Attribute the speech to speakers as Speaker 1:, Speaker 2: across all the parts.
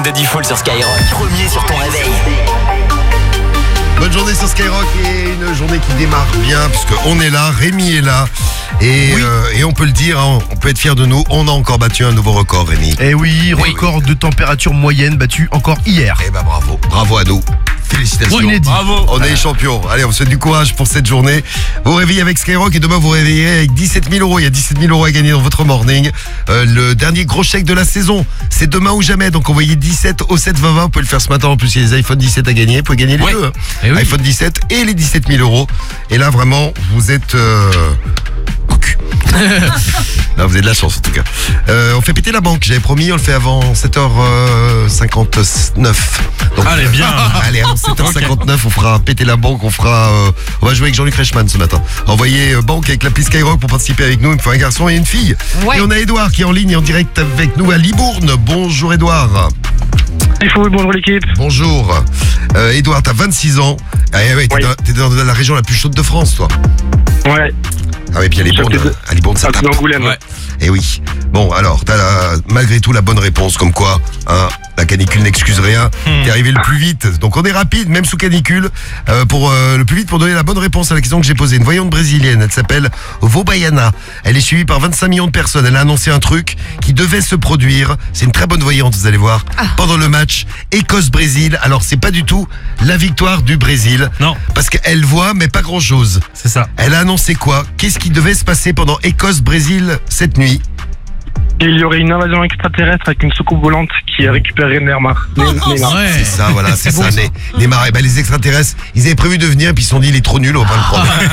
Speaker 1: de Diffoul sur Skyrock. Premier sur ton réveil.
Speaker 2: Bonne journée sur Skyrock et une journée qui démarre bien puisqu'on est là, Rémi est là et on peut le dire, hein, on peut être fier de nous, on a encore battu un nouveau record, Rémi.
Speaker 3: Eh oui, record de température moyenne battu encore hier.
Speaker 2: Eh ben bravo à nous. Félicitations.
Speaker 3: Bravo.
Speaker 2: On est champions. Allez, on vous souhaite du courage pour cette journée. Vous réveillez avec Skyrock et demain vous réveillerez avec 17 000 euros. Il y a 17 000 euros à gagner dans votre morning. Le dernier gros chèque de la saison, c'est demain ou jamais. Donc envoyez 17 au 7 20 20. Vous pouvez le faire ce matin. En plus, il y a les iPhone 17 à gagner. Vous pouvez gagner les deux. Hein.
Speaker 3: Oui.
Speaker 2: iPhone 17 et les 17 000 euros. Et là, vraiment, vous êtes... cocu. Là, vous avez de la chance en tout cas. On fait péter la banque, j'avais promis, on le fait avant 7h59. Donc,
Speaker 3: allez, bien.
Speaker 2: Allez, avant 7h59, on fera péter la banque, on va jouer avec Jean-Luc Reichmann ce matin. Envoyez banque avec l'appli Skyrock pour participer avec nous, il me faut un garçon et une fille. Ouais. Et on a Edouard qui est en ligne et en direct avec nous à Libourne. Bonjour Edouard.
Speaker 4: Bonjour l'équipe.
Speaker 2: Bonjour. Edouard, t'as 26 ans. T'es dans la région la plus chaude de France, toi.
Speaker 4: Ouais.
Speaker 2: Ah oui, puis à Libourne, ça tape.
Speaker 4: Ouais.
Speaker 2: Et oui. Bon, alors, t'as malgré tout la bonne réponse, comme quoi, hein, la canicule n'excuse rien. T'es arrivé le plus vite. Donc on est rapide, même sous canicule, le plus vite pour donner la bonne réponse à la question que j'ai posée. Une voyante brésilienne, elle s'appelle Vaubayana. Elle est suivie par 25 millions de personnes. Elle a annoncé un truc qui devait se produire. C'est une très bonne voyante, vous allez voir. Pendant le match Écosse-Brésil. Alors c'est pas du tout la victoire du Brésil. Non. Parce qu'elle voit, mais pas grand chose.
Speaker 3: C'est ça.
Speaker 2: Elle a annoncé quoi? Qu'est-ce qui devait se passer pendant Écosse-Brésil cette nuit?
Speaker 4: Il y aurait une invasion extraterrestre avec une soucoupe volante qui a récupéré Neymar.
Speaker 2: C'est ça, voilà, c'est ça. Neymar, les extraterrestres, ils avaient prévu de venir et puis ils se sont dit il est trop nul, on va pas le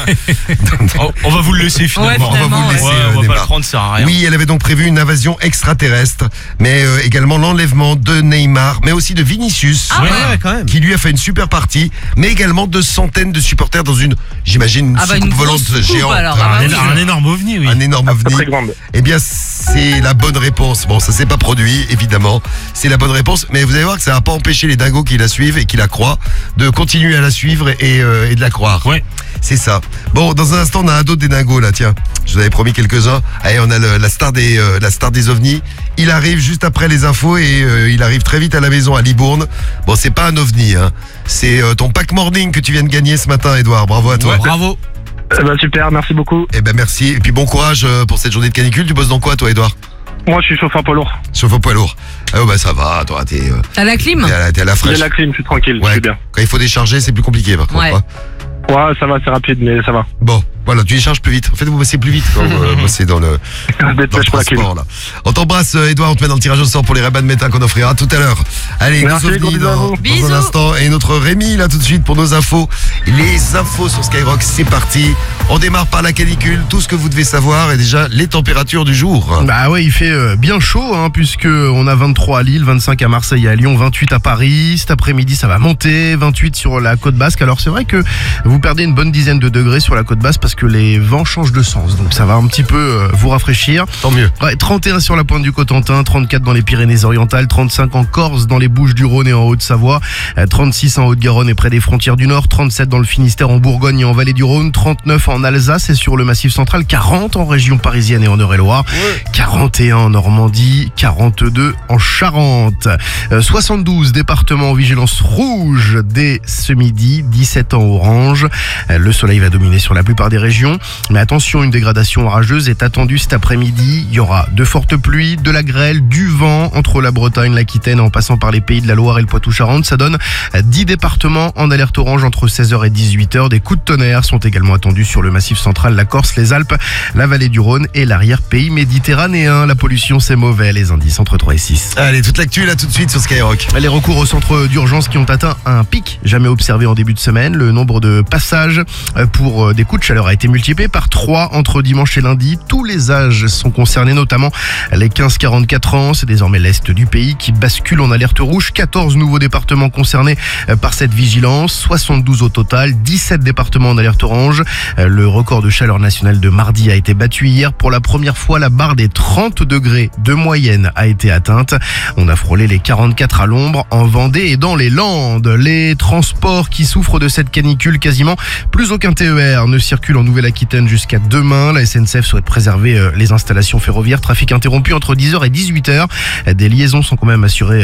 Speaker 2: prendre.
Speaker 3: On va vous le laisser finalement.
Speaker 2: On va vous le laisser,
Speaker 3: on va pas le prendre, ça sert à rien.
Speaker 2: Oui, elle avait donc prévu une invasion extraterrestre, mais également l'enlèvement de Neymar, mais aussi de Vinicius,
Speaker 3: quand même.
Speaker 2: qui lui a fait une super partie, mais également de centaines de supporters dans une, j'imagine, soucoupe volante géante.
Speaker 3: Un énorme ovni, oui.
Speaker 2: Un énorme ovni.
Speaker 4: Très grande.
Speaker 2: Eh bien, c'est la bonne réponse. Bon, ça s'est pas produit, évidemment. C'est la bonne réponse, mais vous allez voir que ça va pas empêcher les dingos qui la suivent et qui la croient de continuer à la suivre et de la croire. Ouais. C'est ça. Bon, dans un instant, on a un d'autres des dingos, là, tiens. Je vous avais promis quelques-uns. Allez, on a la star des ovnis. Il arrive juste après les infos et il arrive très vite à la maison à Libourne. Bon, c'est pas un ovni, hein. C'est ton pack morning que tu viens de gagner ce matin, Edouard. Bravo à toi.
Speaker 3: Ouais, bravo.
Speaker 4: Super, merci beaucoup.
Speaker 2: Eh ben merci. Et puis bon courage pour cette journée de canicule. Tu bosses dans quoi, toi, Edouard?
Speaker 4: Moi, je suis chauffeur poids lourd.
Speaker 2: Chauffeur poids lourd. Ah bah ça va, toi,
Speaker 5: t'as la clim?
Speaker 2: T'es à la fraîche.
Speaker 4: J'ai la clim, je suis tranquille, je suis bien.
Speaker 2: Quand il faut décharger, c'est plus compliqué, par contre.
Speaker 5: Ouais.
Speaker 4: Ouais, ça va, c'est rapide, mais ça va.
Speaker 2: Bon, voilà, tu décharges plus vite. En fait, vous bossez plus vite quand vous bossez dans le transport, là. On t'embrasse, Edouard, on te met dans le tirage au sort pour les Ray-Ban Meta qu'on offrira tout à l'heure. Allez,
Speaker 4: merci,
Speaker 2: nous ovnis dans un instant. Et notre Rémi, là, tout de suite, pour nos infos. Les infos sur Skyrock, c'est parti. On démarre par la canicule, tout ce que vous devez savoir et déjà les températures du jour.
Speaker 3: Bah ouais, il fait bien chaud, hein, puisque on a 23 à Lille, 25 à Marseille et à Lyon, 28 à Paris. Cet après-midi, ça va monter, 28 sur la côte basque. Alors c'est vrai que vous perdez une bonne dizaine de degrés sur la côte basse parce que les vents changent de sens. Donc ça va un petit peu vous rafraîchir.
Speaker 2: Tant mieux.
Speaker 3: Ouais, 31 sur la pointe du Cotentin, 34 dans les Pyrénées-Orientales, 35 en Corse, dans les Bouches-du-Rhône et en Haute-Savoie, 36 en Haute-Garonne et près des frontières du Nord, 37 dans le Finistère, en Bourgogne et en Vallée du Rhône, 39 en Alsace et sur le Massif central, 40 en région parisienne et en Eure-et-Loire, 41 en Normandie, 42 en Charente, 72 départements en vigilance rouge dès ce midi, 17 en orange. Le soleil va dominer sur la plupart des régions, mais attention, une dégradation orageuse est attendue cet après-midi. Il y aura de fortes pluies, de la grêle, du vent entre la Bretagne, l'Aquitaine en passant par les pays de la Loire et le Poitou-Charentes. Ça donne 10 départements en alerte orange entre 16h et 18h. Des coups de tonnerre sont également attendus sur le Massif central, la Corse, les Alpes, la vallée du Rhône et l'arrière-pays méditerranéen. La pollution, c'est mauvais. Les indices entre 3 et 6.
Speaker 2: Allez, toute l'actu là tout de suite sur Skyrock.
Speaker 3: Les recours au centre d'urgence qui ont atteint un pic jamais observé en début de semaine. Le nombre de passages pour des coups de chaleur a été multiplié par 3 entre dimanche et lundi. Tous les âges sont concernés, notamment les 15-44 ans. C'est désormais l'Est du pays qui bascule en alerte rouge. 14 nouveaux départements concernés par cette vigilance, 72 au total, 17 départements en alerte orange. Le record de chaleur nationale de mardi a été battu hier. Pour la première fois, la barre des 30 degrés de moyenne a été atteinte. On a frôlé les 44 à l'ombre en Vendée et dans les Landes. Les transports qui souffrent de cette canicule, quasiment plus aucun TER ne circule en Nouvelle-Aquitaine jusqu'à demain. La SNCF souhaite préserver les installations ferroviaires. Trafic interrompu entre 10h et 18h. Des liaisons sont quand même assurées ce matin.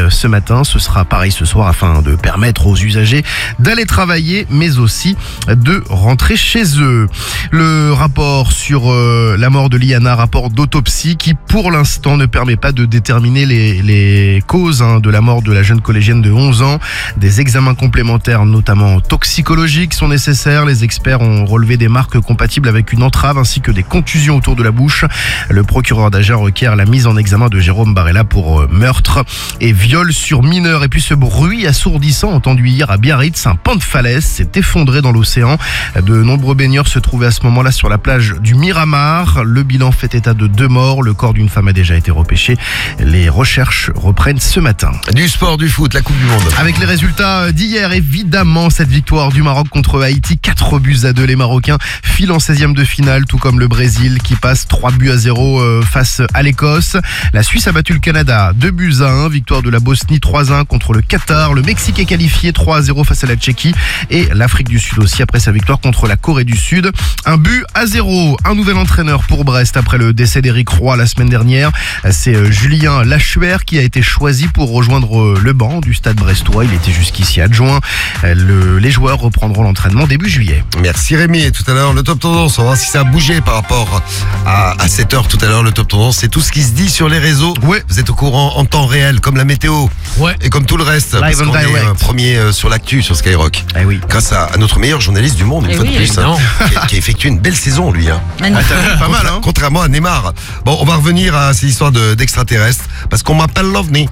Speaker 3: matin. Ce sera pareil ce soir afin de permettre aux usagers d'aller travailler, mais aussi de rentrer chez eux. Le rapport sur la mort de Liana, rapport d'autopsie qui pour l'instant ne permet pas de déterminer les causes de la mort de la jeune collégienne de 11 ans. Des examens complémentaires, notamment toxicologiques, sont nécessaires. Les experts ont relevé des marques compatibles avec une entrave ainsi que des contusions autour de la bouche. Le procureur d'Agen requiert la mise en examen de Jérôme Barella pour meurtre et viol sur mineur. Et puis ce bruit assourdissant entendu hier à Biarritz, un pan de falaise s'est effondré dans l'océan. De nombreux baigneurs se trouvaient à ce moment-là sur la plage du Miramar. Le bilan fait état de 2 morts. Le corps d'une femme a déjà été repêché. Les recherches reprennent ce matin.
Speaker 2: Du sport, du foot, la Coupe du Monde.
Speaker 3: Avec les résultats d'hier, évidemment, cette victoire du Maroc contre Haïti, 4-2. Les Marocains filent en 16e de finale, tout comme le Brésil qui passe 3-0 face à l'Écosse. La Suisse a battu le Canada 2-1. Victoire de la Bosnie 3-1 contre le Qatar. Le Mexique est qualifié 3-0 face à la Tchéquie. Et l'Afrique du Sud aussi après sa victoire contre la Corée du Sud. 1-0. Un nouvel entraîneur pour Brest après le décès d'Éric Roy la semaine dernière. C'est Julien Lachuer qui a été choisi pour rejoindre le banc du Stade brestois. Il était jusqu'ici adjoint. Les joueurs reprendront l'entraînement début juillet.
Speaker 2: Merci Rémi. Et tout à l'heure, le top tendance. On va voir si ça a bougé par rapport à cette heure tout à l'heure. Le top tendance, c'est tout ce qui se dit sur les réseaux.
Speaker 3: Ouais.
Speaker 2: Vous êtes au courant en temps réel, comme la météo.
Speaker 3: Ouais.
Speaker 2: Et comme tout le reste.
Speaker 3: Live
Speaker 2: parce
Speaker 3: and
Speaker 2: qu'on est
Speaker 3: direct.
Speaker 2: premier sur l'actu sur Skyrock.
Speaker 3: Eh oui.
Speaker 2: Grâce à notre meilleur journaliste du monde, une fois de plus. Qui a effectué une belle saison, lui.
Speaker 3: Pas mal, hein.
Speaker 2: Contrairement à Neymar. Bon, on va revenir à ces histoires d'extraterrestres. Parce qu'on m'appelle l'OVNI.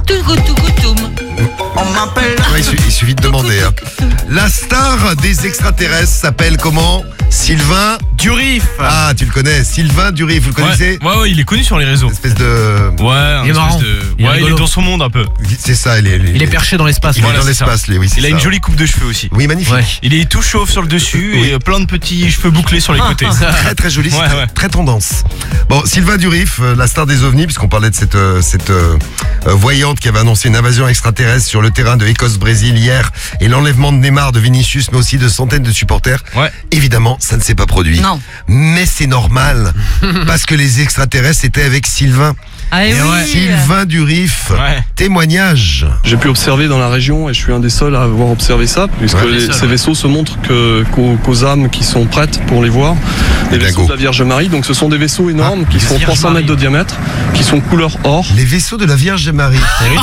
Speaker 5: On m'appelle.
Speaker 2: Ouais, il suffit de demander. La star des extraterrestres s'appelle comment? Sylvain
Speaker 6: Durif.
Speaker 2: Ah, tu le connais, Sylvain Durif, vous le connaissez?
Speaker 6: Ouais, il est connu sur les réseaux.
Speaker 2: Une espèce de...
Speaker 6: Ouais,
Speaker 5: Il est marrant.
Speaker 6: il est dans son monde un peu.
Speaker 2: C'est ça, il est
Speaker 5: perché dans l'espace.
Speaker 2: il est
Speaker 6: Voilà,
Speaker 2: dans
Speaker 6: c'est ça.
Speaker 2: l'espace, lui, oui, c'est
Speaker 6: Il a
Speaker 2: ça.
Speaker 6: une jolie coupe de cheveux aussi.
Speaker 2: Oui, magnifique.
Speaker 5: Ouais.
Speaker 6: Il est tout chauve sur le dessus
Speaker 2: Oui.
Speaker 6: et plein de petits cheveux bouclés sur les côtés.
Speaker 2: Très très joli, c'est
Speaker 6: Ouais,
Speaker 2: très,
Speaker 6: ouais.
Speaker 2: très tendance. Bon, Sylvain Durif, la star des ovnis, puisqu'on parlait de cette voyante qui avait annoncé une invasion extraterrestre sur le terrain de Écosse-Brésil hier et l'enlèvement de Neymar, de Vinicius, mais aussi de centaines de supporters.
Speaker 6: Ouais.
Speaker 2: Évidemment, ça ne s'est pas produit.
Speaker 7: Non.
Speaker 2: Mais c'est normal, parce que les extraterrestres étaient avec Sylvain.
Speaker 7: Ah
Speaker 5: Et
Speaker 7: oui.
Speaker 5: ouais.
Speaker 2: Sylvain Durif,
Speaker 6: Ouais.
Speaker 2: témoignage.
Speaker 8: J'ai pu observer dans la région et je suis un des seuls à avoir observé ça, puisque
Speaker 2: Ouais,
Speaker 8: ces vaisseaux se montrent qu'aux âmes qui sont prêtes pour les voir. Les
Speaker 2: Dingo.
Speaker 8: vaisseaux de la Vierge Marie, donc ce sont des vaisseaux énormes qui font 300 mètres de diamètre, qui sont couleur or.
Speaker 2: Les vaisseaux de la Vierge Marie.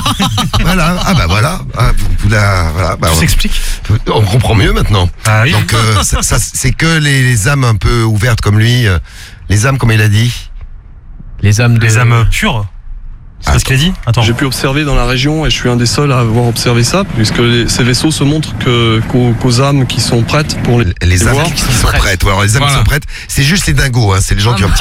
Speaker 2: Voilà, ah bah voilà. Ah, voilà bah,
Speaker 6: Tout s'explique.
Speaker 2: on comprend mieux maintenant.
Speaker 6: Ah oui.
Speaker 2: Donc ça, c'est que les âmes un peu ouvertes comme lui, les âmes comme il a dit.
Speaker 5: Les âmes
Speaker 6: pures. C'est ce qu'il a dit. Attends.
Speaker 8: J'ai pu observer dans la région et je suis un des seuls à avoir observé ça, puisque ces vaisseaux se montrent qu'aux âmes qui sont prêtes pour
Speaker 2: Les âmes
Speaker 8: voir.
Speaker 2: qui sont prêtes. Ouais, alors les âmes qui
Speaker 6: Voilà.
Speaker 2: sont prêtes, c'est juste les dingos, c'est les gens qui ont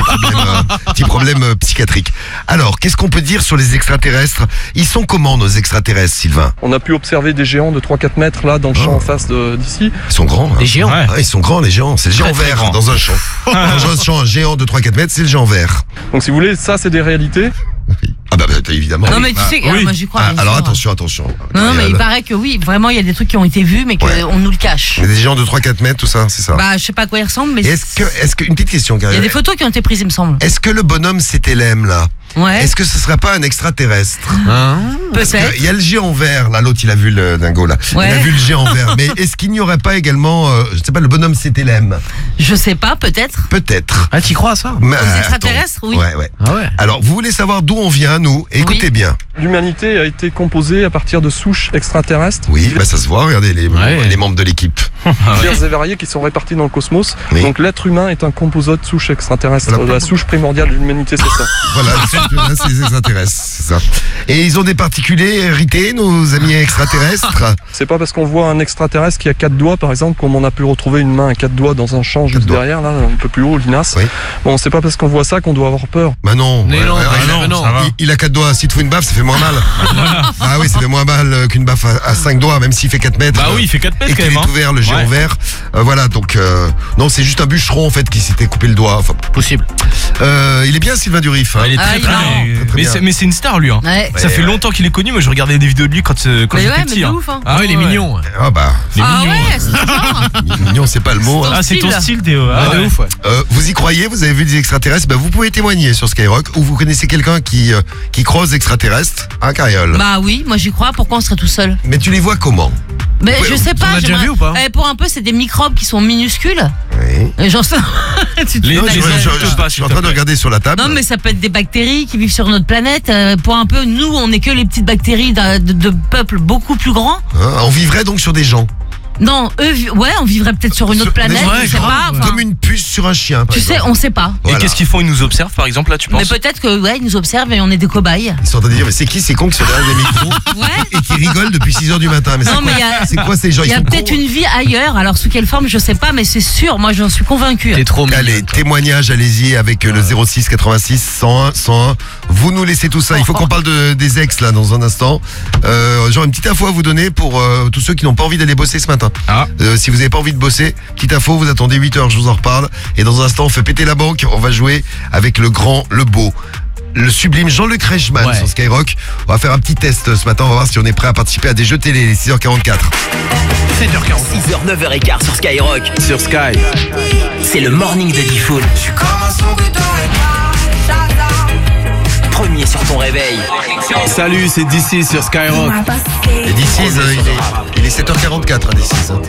Speaker 2: un petit problème psychiatrique. Alors, qu'est-ce qu'on peut dire sur les extraterrestres? Ils sont comment nos extraterrestres, Sylvain?
Speaker 8: On a pu observer des géants de 3-4 mètres là dans le champ en face d'ici.
Speaker 2: Ils sont grands.
Speaker 5: Des géants.
Speaker 6: Ouais.
Speaker 2: Ah, ils sont grands, les géants. C'est le géant
Speaker 6: Très, très
Speaker 2: vert
Speaker 6: grand.
Speaker 2: dans un champ. Dans un champ, un géant de 3-4 mètres, c'est le géant vert.
Speaker 8: Donc si vous voulez, ça c'est des réalités.
Speaker 2: Ah bah évidemment.
Speaker 7: Non mais tu sais,
Speaker 6: oui.
Speaker 7: moi j'y crois.
Speaker 2: Ah,
Speaker 7: bien
Speaker 2: alors
Speaker 7: sûr.
Speaker 2: attention.
Speaker 7: Non mais il
Speaker 2: Ariel.
Speaker 7: paraît que oui, vraiment il y a des trucs qui ont été vus mais qu'on
Speaker 2: Ouais.
Speaker 7: nous le cache.
Speaker 2: Mais des géants de 3-4 mètres, tout ça, c'est ça.
Speaker 7: Bah je sais pas à quoi ils ressemblent mais
Speaker 2: Et est-ce que, une petite question,
Speaker 7: il y a
Speaker 2: Ariel.
Speaker 7: des photos qui ont été prises il me semble.
Speaker 2: Est-ce que le bonhomme c'était l'aime là?
Speaker 7: Ouais.
Speaker 2: Est-ce que ce serait pas un extraterrestre? Parce
Speaker 7: Peut-être.
Speaker 2: qu'il y a le géant vert, là, l'autre il a vu le dingo là.
Speaker 7: Ouais.
Speaker 2: Il a vu le géant vert. Mais est-ce qu'il n'y aurait pas également, je sais pas, le bonhomme c'était l'aime?
Speaker 7: Je sais pas, peut-être.
Speaker 2: Peut-être.
Speaker 5: Ah, t'y crois à ça?
Speaker 2: Mais,
Speaker 7: Aux extraterrestres, oui.
Speaker 2: Ouais.
Speaker 5: Ah ouais.
Speaker 2: Alors, vous voulez savoir d'où on vient, nous? Écoutez bien.
Speaker 8: L'humanité a été composée à partir de souches extraterrestres.
Speaker 2: Oui, bah ça se voit, regardez
Speaker 5: Ouais.
Speaker 2: les membres de l'équipe.
Speaker 8: Diverses et variées qui sont réparties dans le cosmos.
Speaker 2: Oui.
Speaker 8: Donc l'être humain est un composite souche extraterrestre.
Speaker 2: Voilà.
Speaker 8: La souche primordiale de l'humanité, c'est ça.
Speaker 2: Voilà, c'est les extraterrestres, c'est ça. Et ils ont des particularités, nos amis extraterrestres?
Speaker 8: C'est pas parce qu'on voit un extraterrestre qui a 4 doigts, par exemple, comme on a pu retrouver une main à 4 doigts dans un champ juste
Speaker 2: doigts.
Speaker 8: derrière, là, un peu plus haut, Linas.
Speaker 2: Oui.
Speaker 8: Bon, c'est pas parce qu'on voit ça qu'on doit avoir peur.
Speaker 2: Bah non.
Speaker 5: Mais non,
Speaker 2: il a-
Speaker 5: non,
Speaker 6: ça va.
Speaker 2: Il a 4 doigts, si tu fous une baffe, ça fait moins mal. Ah oui, ça fait moins mal qu'une baffe à 5 doigts, même s'il fait 4 mètres.
Speaker 6: Bah oui, il fait 4
Speaker 2: Et
Speaker 6: mètres quand
Speaker 2: qu'il
Speaker 6: même.
Speaker 2: est ouvert, le géant
Speaker 6: Ouais.
Speaker 2: vert. Voilà, donc non, c'est juste un bûcheron en fait qui s'était coupé le doigt. Enfin,
Speaker 5: Possible.
Speaker 2: il est bien Sylvain Durif. Hein.
Speaker 6: Il est
Speaker 7: Ah,
Speaker 6: très
Speaker 7: il est
Speaker 6: très
Speaker 7: marrant.
Speaker 6: bien.
Speaker 2: Très bien.
Speaker 6: Mais c'est une star lui. Hein.
Speaker 7: Ouais.
Speaker 6: Ça fait longtemps qu'il est connu, mais je regardais des vidéos de lui quand
Speaker 7: Mais
Speaker 6: j'étais
Speaker 7: ouais, mais
Speaker 6: petit.
Speaker 7: de
Speaker 6: hein.
Speaker 7: ouf, hein.
Speaker 5: Ah ouais, il est mignon.
Speaker 2: Ah bah,
Speaker 6: Il est
Speaker 7: Ah
Speaker 6: mignon.
Speaker 7: ouais, c'est genre.
Speaker 2: mignon, c'est pas le mot. hein.
Speaker 6: Ah, c'est ton
Speaker 7: style.
Speaker 6: style, Théo.
Speaker 5: Ah,
Speaker 6: Ah,
Speaker 5: de
Speaker 6: ouais.
Speaker 5: ouf, ouais.
Speaker 2: Vous y croyez? Vous avez vu des extraterrestres? Bah, vous pouvez témoigner sur Skyrock, ou vous connaissez quelqu'un qui croit aux extraterrestres, hein, Cariole?
Speaker 7: Bah oui, moi j'y crois. Pourquoi on serait tout seul?
Speaker 2: Mais tu les vois comment?
Speaker 7: Mais
Speaker 2: Ouais,
Speaker 7: je sais
Speaker 5: t'en
Speaker 7: pas.
Speaker 5: as déjà
Speaker 7: j'aimerais-
Speaker 5: vu ou pas
Speaker 7: Pour un peu, c'est des microbes qui sont minuscules.
Speaker 2: Oui.
Speaker 7: Et genre ça. Tu te
Speaker 6: Les-
Speaker 2: Non,
Speaker 7: fous
Speaker 2: je,
Speaker 7: de la
Speaker 6: les-
Speaker 7: gueule.
Speaker 2: je suis en train de regarder sur la table.
Speaker 7: Non, mais ça peut être des bactéries qui vivent sur notre planète. Pour un peu, nous, on n'est que les petites bactéries de peuples beaucoup plus grands.
Speaker 2: Hein, on vivrait donc sur des gens.
Speaker 7: Non, eux, ouais, on vivrait peut-être sur une autre
Speaker 2: Sur-
Speaker 7: planète.
Speaker 2: ouais,
Speaker 7: je sais
Speaker 2: grave,
Speaker 7: pas. enfin,
Speaker 2: Comme une puce sur un chien. par
Speaker 7: tu sais,
Speaker 2: exemple.
Speaker 7: on sait pas.
Speaker 6: Et
Speaker 2: Voilà.
Speaker 6: qu'est-ce qu'ils font? Ils nous observent, par exemple, là, tu
Speaker 7: Mais
Speaker 6: penses?
Speaker 7: peut-être que ouais, ils nous observent et on est des cobayes.
Speaker 2: Ils sont en train de dire, mais c'est qui ces cons qui sont derrière des micros
Speaker 7: Ouais.
Speaker 2: et qui rigolent depuis 6h du matin? Mais c'est
Speaker 7: Non,
Speaker 2: quoi,
Speaker 7: mais il y a-
Speaker 2: c'est quoi ces gens?
Speaker 7: Il y
Speaker 2: Ils
Speaker 7: a
Speaker 2: sont
Speaker 7: peut-être
Speaker 2: cons.
Speaker 7: une vie ailleurs. Alors sous quelle forme, je sais pas, mais c'est sûr. Moi, j'en suis convaincue.
Speaker 5: T'es trop mignon.
Speaker 2: Allez, témoignage, allez-y avec le 06 86 101 101. Vous nous laissez tout ça. Il faut qu'on parle des ex là dans un instant. Genre une petite info à vous donner pour tous ceux qui n'ont pas envie d'aller bosser ce matin.
Speaker 5: Ah.
Speaker 2: Si vous n'avez pas envie de bosser, petite info, vous attendez 8h, je vous en reparle. Et dans un instant, on fait péter la banque. On va jouer avec le grand, le beau, le sublime Jean-Luc Reichmann
Speaker 5: Ouais.
Speaker 2: sur Skyrock. On va faire un petit test ce matin. On va voir si on est prêt à participer à des jeux télé. Les 6h44.
Speaker 1: 6h, 9h15 sur Skyrock.
Speaker 5: Sur Sky.
Speaker 1: C'est le morning de Diffoul. Premier sur ton réveil.
Speaker 5: Salut, c'est DC sur Skyrock.
Speaker 2: Et d'ici, il est 7h44 à d'ici.